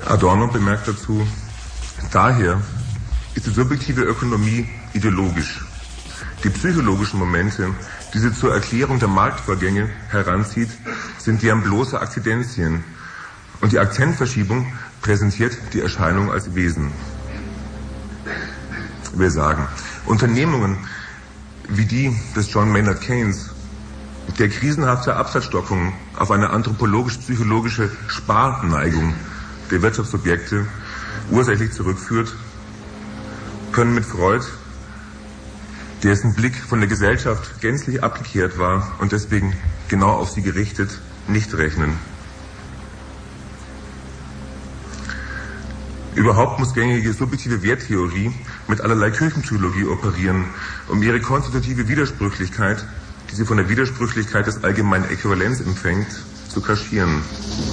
Adorno bemerkt dazu, daher ist die subjektive Ökonomie ideologisch. Die psychologischen Momente, die sie zur Erklärung der Marktvorgänge heranzieht, sind deren bloße Akzidenzien. Und die Akzentverschiebung präsentiert die Erscheinung als Wesen. Wir sagen, Unternehmungen wie die des John Maynard Keynes, der krisenhafte Absatzstockung auf eine anthropologisch-psychologische Sparneigung der Wirtschaftsobjekte ursächlich zurückführt, können mit Freud, dessen Blick von der Gesellschaft gänzlich abgekehrt war und deswegen genau auf sie gerichtet, nicht rechnen. Überhaupt muss gängige subjektive Werttheorie mit allerlei Kirchenpsychologie operieren, um ihre konstitutive Widersprüchlichkeit, die sie von der Widersprüchlichkeit des allgemeinen Äquivalenz empfängt, zu kaschieren.